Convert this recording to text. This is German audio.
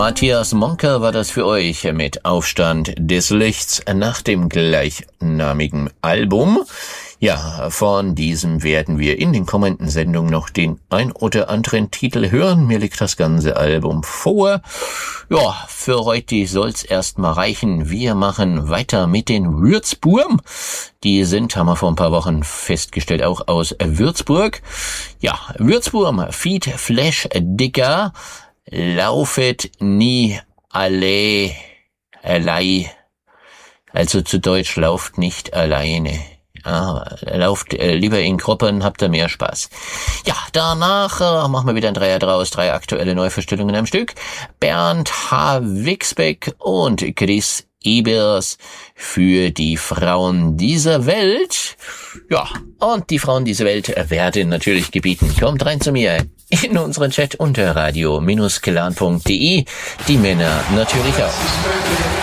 Matthias Monker war das für euch mit Aufstand des Lichts nach dem gleichnamigen Album. Ja, von diesem werden wir in den kommenden Sendungen noch den ein oder anderen Titel hören. Mir liegt das ganze Album vor. Ja, für heute soll's erstmal reichen. Wir machen weiter mit den Würzburm. Die sind, haben wir vor ein paar Wochen festgestellt, auch aus Würzburg. Ja, Würzburm, Feed Flash Dicker, laufet nie allei. Also zu Deutsch, lauft nicht alleine. Lauft lieber in Gruppen, habt ihr mehr Spaß. Ja, danach machen wir wieder ein Dreier draus, 3 aktuelle Neuverstellungen am Stück. Bernd H. Wixbeck und Chris Ebers für die Frauen dieser Welt. Ja, und die Frauen dieser Welt werden natürlich gebeten. Kommt rein zu mir in unseren Chat unter radio-clan.de. Die Männer natürlich auch.